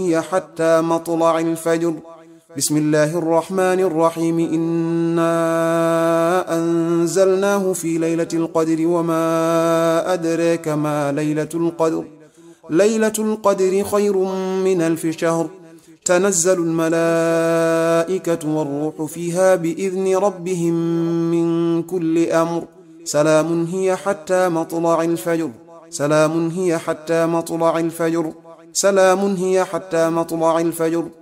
هي حتى مطلع الفجر. بسم الله الرحمن الرحيم. إنا أنزلناه في ليلة القدر وما أدراك ما ليلة القدر. ليلة القدر خير من 1000 شهر. تنزل الملائكة والروح فيها بإذن ربهم من كل أمر. سلام هي حتى مطلع الفجر. سلام هي حتى مطلع الفجر. سلام هي حتى مطلع الفجر.